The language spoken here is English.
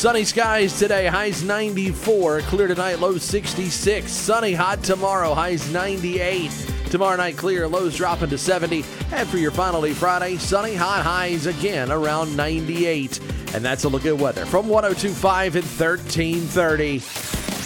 Sunny skies today, highs 94. Clear tonight, lows 66. Sunny, hot tomorrow, highs 98. Tomorrow night, clear, lows dropping to 70. And for your final day Friday, sunny, hot, highs again around 98. And that's a look at weather from 102.5 and 1330.